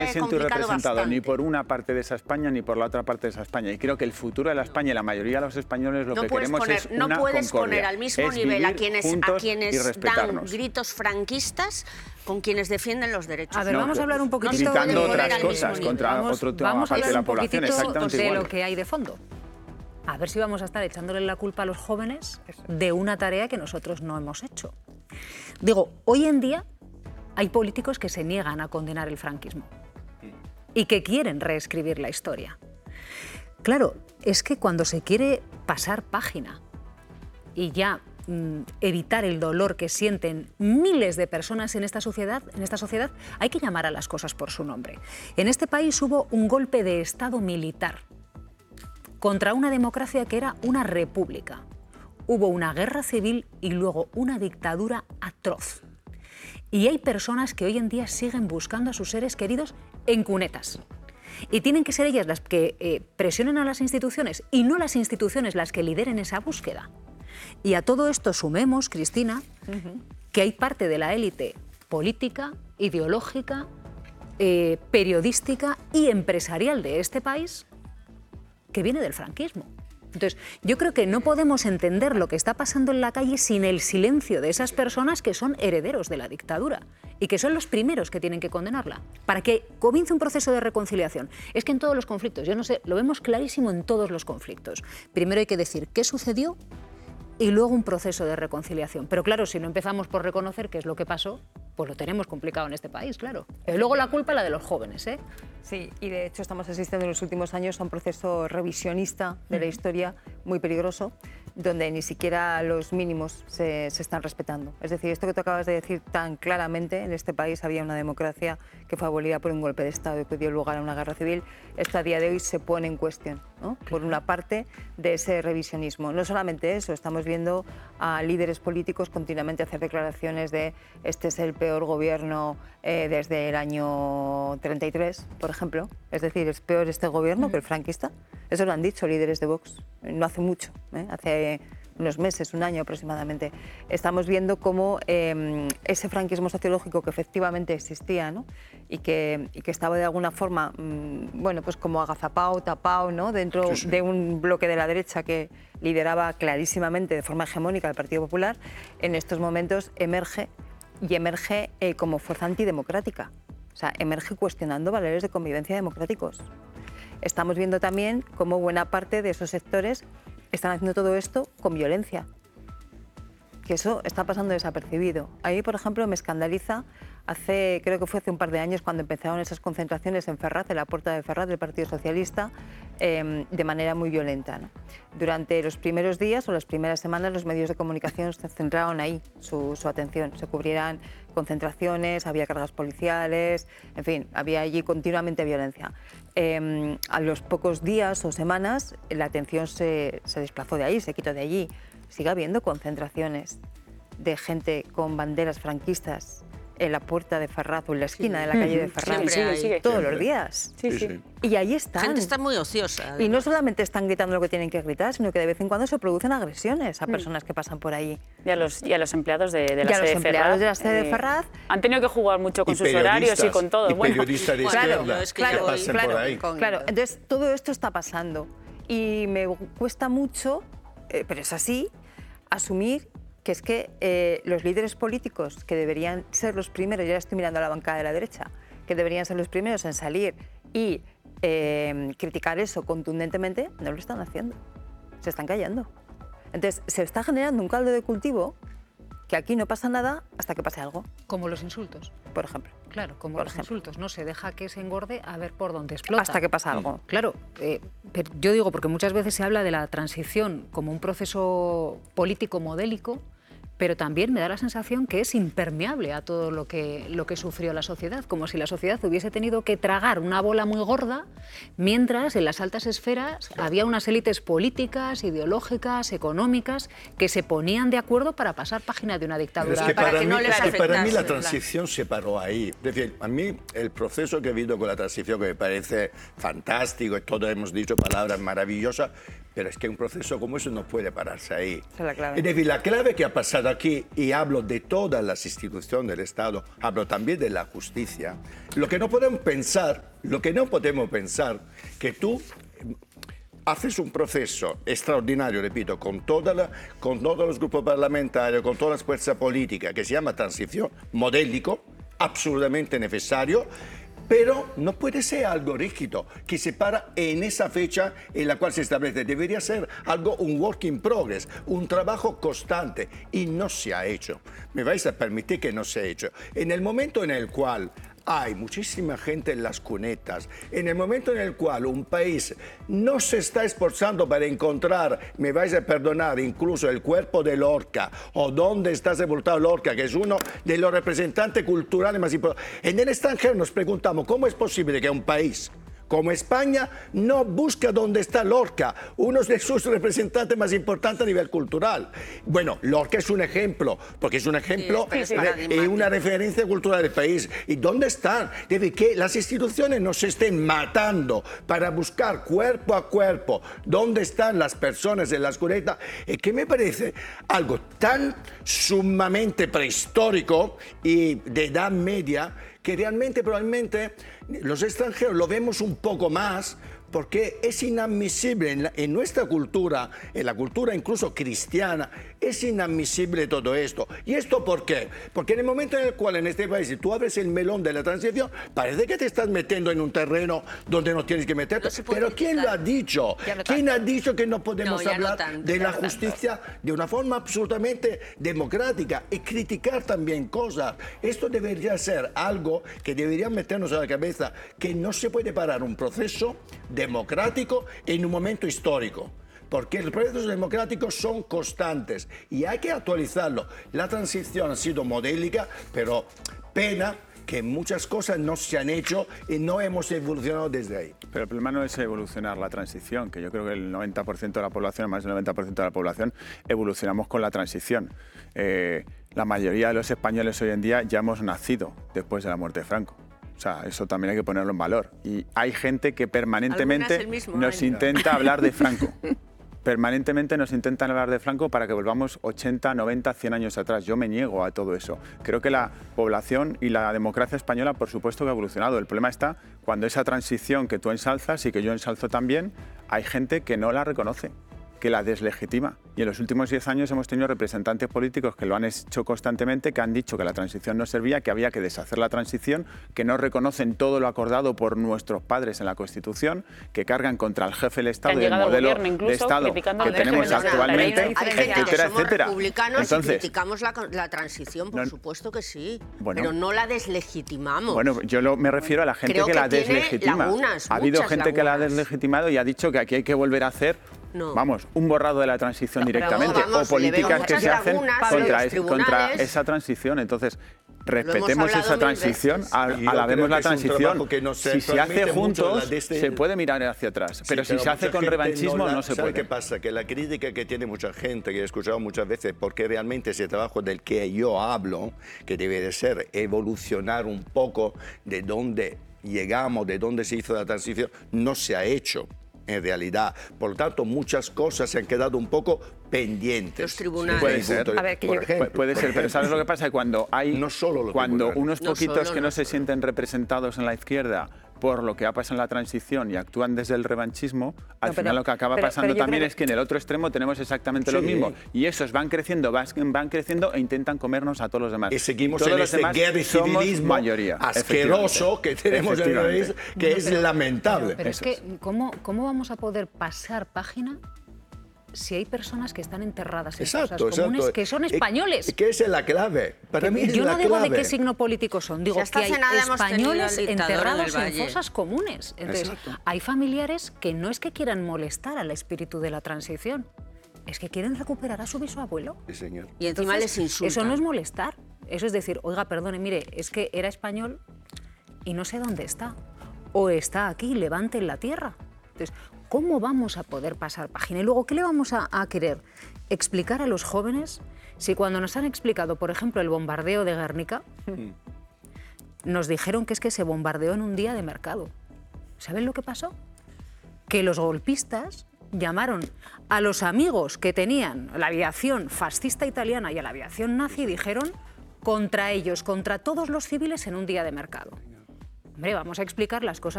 me siento representado ni por una parte de esa España ni por la otra parte de esa España. Y creo que el futuro de la España y la mayoría de los españoles lo que queremos es una No puedes concordia. poner al mismo Es nivel a vivir quienes juntos y dan respetarnos. gritos franquistas con quienes defienden los derechos. A ver, vamos a hablar un poquitito gritando de otras cosas contra otro tema parte de la población, exactamente de igual. lo que hay de fondo. A ver si vamos a estar echándole la culpa a los jóvenes de una tarea que nosotros no hemos hecho. Digo, hoy en día hay políticos que se niegan a condenar el franquismo y que quieren reescribir la historia. Claro, es que cuando se quiere pasar página y ya evitar el dolor que sienten miles de personas en esta sociedad, hay que llamar a las cosas por su nombre. En este país hubo un golpe de Estado militar contra una democracia que era una república. Hubo una guerra civil y luego una dictadura atroz. Y hay personas que hoy en día siguen buscando a sus seres queridos en cunetas. Y tienen que ser ellas las que presionen a las instituciones y no las instituciones las que lideren esa búsqueda. Y a todo esto sumemos, Cristina, que hay parte de la élite política, ideológica, periodística y empresarial de este país que viene del franquismo. Entonces, yo creo que no podemos entender lo que está pasando en la calle sin el silencio de esas personas que son herederos de la dictadura y que son los primeros que tienen que condenarla, para que comience un proceso de reconciliación. Es que en todos los conflictos, yo no sé, lo vemos clarísimo en todos los conflictos. Primero hay que decir qué sucedió y luego un proceso de reconciliación. Pero claro, si no empezamos por reconocer qué es lo que pasó, pues lo tenemos complicado en este país, claro. Y luego la culpa es la de los jóvenes, ¿eh? Sí, y de hecho estamos asistiendo en los últimos años a un proceso revisionista de la historia muy peligroso, donde ni siquiera los mínimos se están respetando. Es decir, esto que tú acabas de decir tan claramente, en este país había una democracia que fue abolida por un golpe de Estado y que dio lugar a una guerra civil. Esto a día de hoy se pone en cuestión, ¿no? Por una parte de ese revisionismo. No solamente eso, estamos viendo a líderes políticos continuamente hacer declaraciones de este es el peor gobierno desde el año 33, por ejemplo. Es decir, es peor este gobierno que el franquista. Eso lo han dicho líderes de Vox, no hace mucho, hace unos meses, un año aproximadamente. Estamos viendo cómo ese franquismo sociológico que efectivamente existía, ¿no? y que estaba de alguna forma, bueno, pues como agazapado, tapado, ¿no? Dentro de un bloque de la derecha que lideraba clarísimamente de forma hegemónica el Partido Popular, en estos momentos emerge como fuerza antidemocrática. O sea, emerge cuestionando valores de convivencia democráticos. Estamos viendo también cómo buena parte de esos sectores están haciendo todo esto con violencia. Que eso está pasando desapercibido. Ahí, por ejemplo, me escandaliza, creo que fue hace un par de años cuando empezaron esas concentraciones en Ferraz, en la puerta de Ferraz del Partido Socialista, de manera muy violenta, ¿no? Durante los primeros días o las primeras semanas los medios de comunicación se centraron ahí su atención. Se cubrían concentraciones, había cargas policiales, en fin, había allí continuamente violencia. A los pocos días o semanas la atención se desplazó de ahí, se quitó de allí. Sigue habiendo concentraciones de gente con banderas franquistas en la puerta de Ferraz o en la esquina de la calle de Ferraz todos los días. Y ahí están. La gente está muy ociosa. Y no solamente están gritando lo que tienen que gritar, sino que de vez en cuando se producen agresiones a personas que pasan por ahí. Y a los empleados de la sede de Ferraz. De la sede de Ferraz. Han tenido que jugar mucho con sus horarios y con todo. Y periodistas de izquierda que pasan por ahí. Claro, entonces todo esto está pasando. Y me cuesta mucho, pero es así, asumir que es que los líderes políticos que deberían ser los primeros, ya estoy mirando a la bancada de la derecha, que deberían ser los primeros en salir y criticar eso contundentemente, no lo están haciendo. Se están callando. Entonces, se está generando un caldo de cultivo que aquí no pasa nada hasta que pase algo. Como los insultos. Por ejemplo. Claro, como los insultos. No se deja que se engorde a ver por dónde explota. Hasta que pasa algo. Claro, pero yo digo, porque muchas veces se habla de la transición como un proceso político modélico, pero también me da la sensación que es impermeable a todo lo que sufrió la sociedad, como si la sociedad hubiese tenido que tragar una bola muy gorda, mientras en las altas esferas había unas élites políticas, ideológicas, económicas, que se ponían de acuerdo para pasar página de una dictadura. Para mí la transición se paró ahí. Es decir, a mí el proceso que he vivido con la transición, que me parece fantástico, y todos hemos dicho palabras maravillosas, Pero es que un proceso como eso no puede pararse ahí. Esa es la clave. Es decir, la clave que ha pasado aquí, y hablo de todas las instituciones del Estado, hablo también de la justicia, lo que no podemos pensar, que tú haces un proceso extraordinario, repito, con todos los grupos parlamentarios, con todas las fuerzas políticas, que se llama transición, modélico, absolutamente necesario, pero no puede ser algo rígido, que se para en esa fecha en la cual se establece. Debería ser algo, un work in progress, un trabajo constante, y no se ha hecho. Me vais a permitir que no se ha hecho. En el momento en el cual hay muchísima gente en las cunetas, en el momento en el cual un país no se está esforzando para encontrar, me vais a perdonar, incluso el cuerpo de Lorca, o dónde está sepultado Lorca, que es uno de los representantes culturales más importantes. En el extranjero nos preguntamos, ¿cómo es posible que un país como España no busca dónde está Lorca, uno de sus representantes más importantes a nivel cultural? Bueno, Lorca es un ejemplo, porque es un ejemplo y una referencia cultural del país. ¿Y dónde están? Debe que las instituciones no se estén matando para buscar cuerpo a cuerpo dónde están las personas en las cunetas, que me parece algo tan sumamente prehistórico y de edad media, que realmente probablemente los extranjeros lo vemos un poco más, porque es inadmisible en nuestra cultura, en la cultura incluso cristiana, es inadmisible todo esto. ¿Y esto por qué? Porque en el momento en el cual en este país, si tú abres el melón de la transición, parece que te estás metiendo en un terreno donde no tienes que meterte. Pero ¿quién lo ha dicho? ¿Quién ha dicho que no podemos hablar de la justicia de una forma absolutamente democrática y criticar también cosas? Esto debería ser algo que deberían meternos a la cabeza, que no se puede parar un proceso democrático en un momento histórico, porque los procesos democráticos son constantes y hay que actualizarlo. La transición ha sido modélica, pero pena que muchas cosas no se han hecho y no hemos evolucionado desde ahí. Pero el problema no es evolucionar la transición, que yo creo que el 90% de la población, más del 90% de la población, evolucionamos con la transición. La mayoría de los españoles hoy en día ya hemos nacido después de la muerte de Franco. O sea, eso también hay que ponerlo en valor. Y hay gente que permanentemente nos intenta hablar de Franco. Permanentemente nos intentan hablar de Franco para que volvamos 80, 90, 100 años atrás. Yo me niego a todo eso. Creo que la población y la democracia española, por supuesto, que ha evolucionado. El problema está cuando esa transición que tú ensalzas y que yo ensalzo también, hay gente que no la reconoce, que la deslegitima. Y en los últimos 10 años hemos tenido representantes políticos que lo han hecho constantemente, que han dicho que la transición no servía, que había que deshacer la transición, que no reconocen todo lo acordado por nuestros padres en la Constitución, que cargan contra el jefe del Estado y el modelo de Estado que tenemos actualmente, etcétera, etcétera. Entonces, criticamos la transición, por supuesto que sí, pero no la deslegitimamos. Bueno, yo me refiero a la gente que la deslegitima. Ha habido gente que la ha deslegitimado y ha dicho que aquí hay que volver a hacer vamos, un borrado de la transición directamente, o políticas que se hacen contra esa transición. Entonces, respetemos esa transición, alabemos la transición. Si se hace juntos, se puede mirar hacia atrás, pero si se hace con revanchismo, no se puede. ¿Qué pasa? Que la crítica que tiene mucha gente, que he escuchado muchas veces, porque realmente ese trabajo del que yo hablo, que debe de ser evolucionar un poco de dónde llegamos, de dónde se hizo la transición, no se ha hecho en realidad. Por lo tanto, muchas cosas se han quedado un poco pendientes. Los tribunales. Puede ser, puede ser, pero ¿sabes lo que pasa? Cuando hay unos poquitos que no se sienten representados en la izquierda por lo que ha pasado en la transición y actúan desde el revanchismo, al final lo que acaba pasando también es que en el otro extremo tenemos exactamente lo mismo. Y esos van creciendo e intentan comernos a todos los demás. Y seguimos en ese guerra y civilismo asqueroso que tenemos en el país, que es lamentable. Pero es que, ¿cómo vamos a poder pasar página si hay personas que están enterradas en fosas comunes que son españoles? ¿Qué es la clave? Para mí es yo la no digo clave. de qué signo político son, digo que hay españoles enterrados en fosas comunes. Entonces, hay familiares que no es que quieran molestar al espíritu de la transición, es que quieren recuperar a su bisabuelo. Sí, señor. Y encima les insultan. Eso no es molestar, eso es decir, oiga, perdone, mire, es que era español y no sé dónde está, o está aquí, levante en la tierra. Entonces, ¿cómo vamos a poder pasar página? Y luego, ¿qué le vamos a querer explicar a los jóvenes si cuando nos han explicado, por ejemplo, el bombardeo de Guernica, nos dijeron que es que se bombardeó en un día de mercado? ¿Saben lo que pasó? Que los golpistas llamaron a los amigos que tenían la aviación fascista italiana y a la aviación nazi y dijeron contra ellos, contra todos los civiles en un día de mercado. Hombre, vamos a explicar las cosas